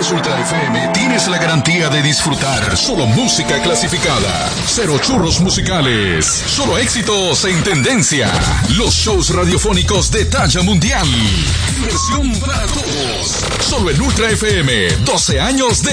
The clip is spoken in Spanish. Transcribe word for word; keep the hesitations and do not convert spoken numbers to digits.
escuchas Ultra F M, tienes la garantía de disfrutar solo música clasificada. Cero churros musicales, solo éxitos en tendencia. Los shows radiofónicos de talla mundial. Diversión para todos. Solo en Ultra F M, doce años de